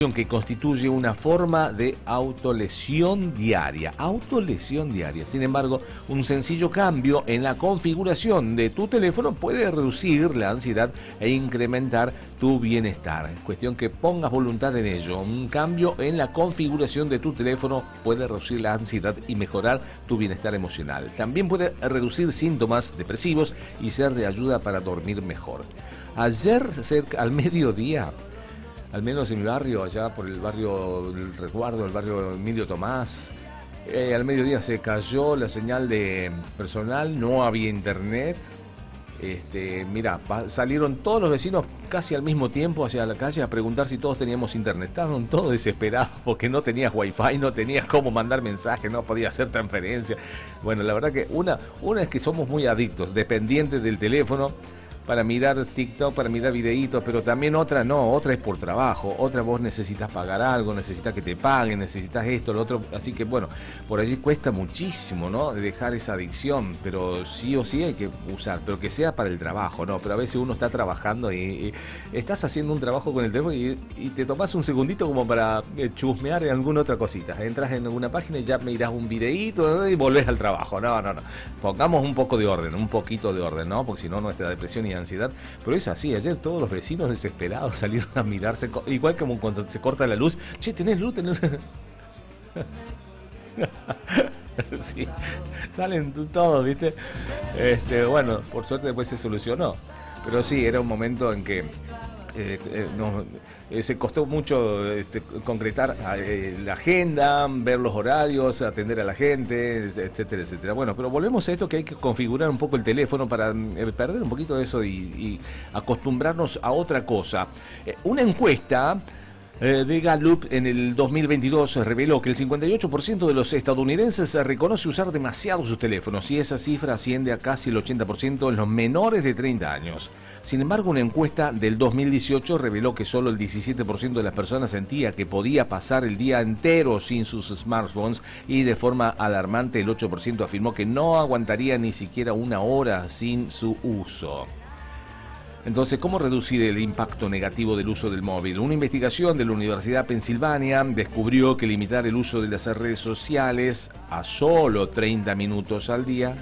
que constituye una forma de autolesión diaria. Autolesión diaria. Sin embargo, un sencillo cambio en la configuración de tu teléfono puede reducir la ansiedad e incrementar tu bienestar. Es cuestión que pongas voluntad en ello. Un cambio en la configuración de tu teléfono puede reducir la ansiedad y mejorar tu bienestar emocional. También puede reducir síntomas depresivos y ser de ayuda para dormir mejor. Ayer, al mediodía, al menos en mi barrio, allá por el barrio del Resguardo, el barrio Emilio Tomás, al mediodía se cayó la señal de personal, no había internet. Mira, salieron todos los vecinos casi al mismo tiempo hacia la calle a preguntar si todos teníamos internet. Estaban todos desesperados porque no tenías wifi, no tenías cómo mandar mensajes, no podía hacer transferencia. Bueno, la verdad que una es que somos muy adictos, dependientes del teléfono, para mirar TikTok, para mirar videitos, pero también otra es por trabajo, otra vos necesitas pagar algo, necesitas que te paguen, necesitas esto, lo otro, así que bueno, por allí cuesta muchísimo, ¿no?, dejar esa adicción, pero sí o sí hay que usar, pero que sea para el trabajo, ¿no? Pero a veces uno está trabajando y estás haciendo un trabajo con el teléfono y te tomás un segundito como para chusmear en alguna otra cosita, entras en alguna página y ya mirás un videíto y volvés al trabajo, no, pongamos un poco de orden, un poquito de orden, ¿no?, porque si no nuestra depresión y ansiedad, pero es así. Ayer todos los vecinos desesperados salieron a mirarse, igual como cuando se corta la luz. Che, ¿tenés luz? Sí, salen todos, ¿viste? Bueno, por suerte después se solucionó, pero sí, era un momento en que se costó mucho concretar la agenda, ver los horarios, atender a la gente, etcétera, etcétera. Bueno, pero volvemos a esto, que hay que configurar un poco el teléfono para perder un poquito de eso y acostumbrarnos a otra cosa. Una encuesta de Gallup en el 2022 reveló que el 58% de los estadounidenses reconoce usar demasiado sus teléfonos, y esa cifra asciende a casi el 80% en los menores de 30 años. Sin embargo, una encuesta del 2018 reveló que solo el 17% de las personas sentía que podía pasar el día entero sin sus smartphones, y de forma alarmante el 8% afirmó que no aguantaría ni siquiera una hora sin su uso. Entonces, ¿cómo reducir el impacto negativo del uso del móvil? Una investigación de la Universidad de Pensilvania descubrió que limitar el uso de las redes sociales a solo 30 minutos al día,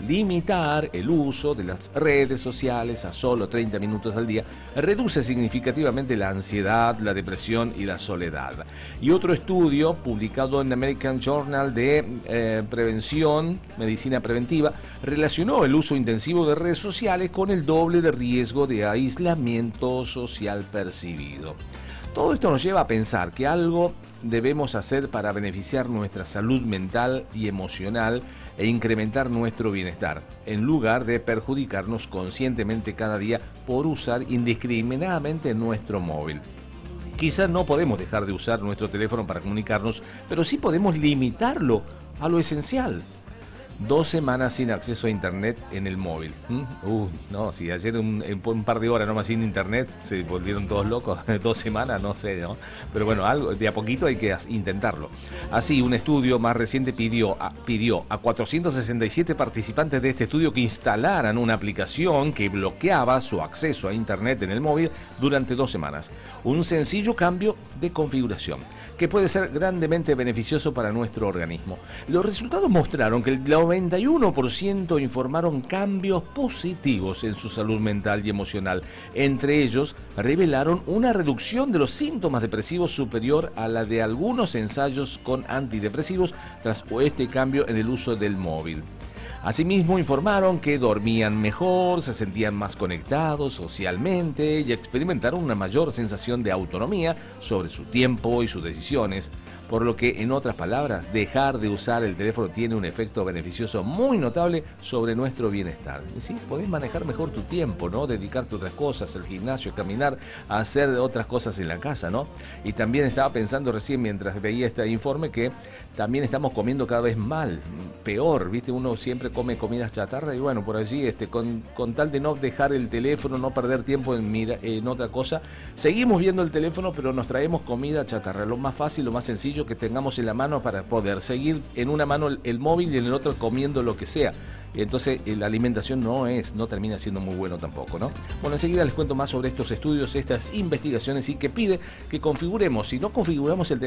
reduce significativamente la ansiedad, la depresión y la soledad. Y otro estudio publicado en American Journal de Medicina Preventiva, relacionó el uso intensivo de redes sociales con el doble de riesgo de aislamiento social percibido. Todo esto nos lleva a pensar que algo debemos hacer para beneficiar nuestra salud mental y emocional e incrementar nuestro bienestar, en lugar de perjudicarnos conscientemente cada día por usar indiscriminadamente nuestro móvil. Quizás no podemos dejar de usar nuestro teléfono para comunicarnos, pero sí podemos limitarlo a lo esencial. 2 semanas sin acceso a internet en el móvil. No, si ayer un par de horas nomás sin internet se volvieron todos locos. 2 semanas, no sé, ¿no? Pero bueno, algo de a poquito hay que intentarlo. Así, un estudio más reciente pidió a 467 participantes de este estudio que instalaran una aplicación que bloqueaba su acceso a internet en el móvil durante 2 semanas. Un sencillo cambio de configuración que puede ser grandemente beneficioso para nuestro organismo. Los resultados mostraron que el 91% informaron cambios positivos en su salud mental y emocional. Entre ellos, revelaron una reducción de los síntomas depresivos superior a la de algunos ensayos con antidepresivos tras este cambio en el uso del móvil. Asimismo, informaron que dormían mejor, se sentían más conectados socialmente y experimentaron una mayor sensación de autonomía sobre su tiempo y sus decisiones, por lo que, en otras palabras, dejar de usar el teléfono tiene un efecto beneficioso muy notable sobre nuestro bienestar. Y sí, podés manejar mejor tu tiempo, ¿no? Dedicarte a otras cosas, al gimnasio, caminar, a hacer otras cosas en la casa, ¿no? Y también estaba pensando recién, mientras veía este informe, que también estamos comiendo cada vez peor, ¿viste? Uno siempre come comidas chatarra y bueno, por allí, con tal de no dejar el teléfono, no perder tiempo en otra cosa, seguimos viendo el teléfono, pero nos traemos comida chatarra. Lo más fácil, lo más sencillo aparatillo que tengamos en la mano para poder seguir en una mano el móvil y en el otro comiendo lo que sea. Entonces la alimentación no termina siendo muy bueno tampoco, ¿no? Bueno, enseguida les cuento más sobre estos estudios, estas investigaciones y que pide que configuremos, si no configuramos el